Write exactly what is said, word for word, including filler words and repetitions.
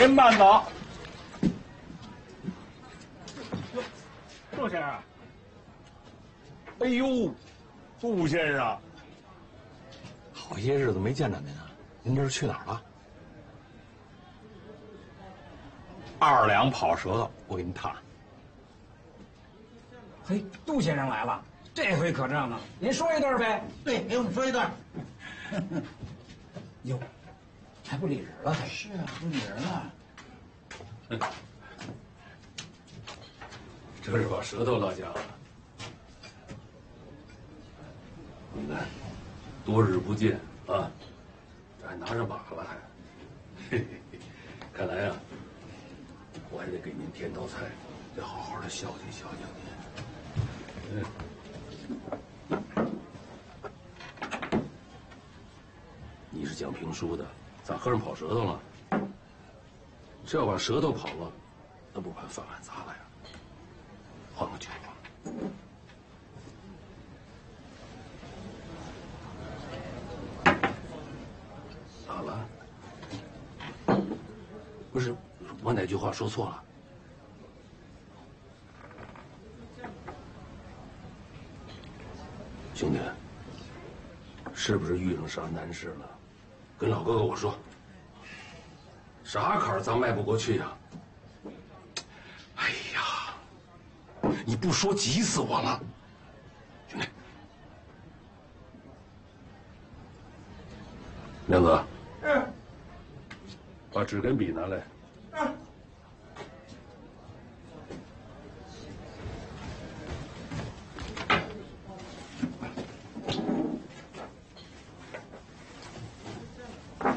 真慢呐！ 杜先生， 哎呦，杜先生， 好些日子没见着您啊，您这是去哪儿了？二两跑舌头，我给您烫。 嘿，杜先生来了，这回可仗了。您说一段呗？ 对，给我们说一段。 哟，还不理人了？还是啊，不理人了。 这是把舌头落家了。你看，多日不见啊，这还拿着把了还。嘿嘿嘿，看来啊，我还得给您添道菜，得好好的孝敬孝敬您。嗯。你是讲评书的，咋和尚跑舌头了？这要把舌头跑了，那不把饭碗砸了呀？换个酒吧。咋了？不是，我哪句话说错了？兄弟，是不是遇上啥难事了？跟老哥哥我说，啥坎儿咱迈不过去呀？哎呀，你不说急死我了，兄弟。梁子， 是。 把纸跟笔拿来。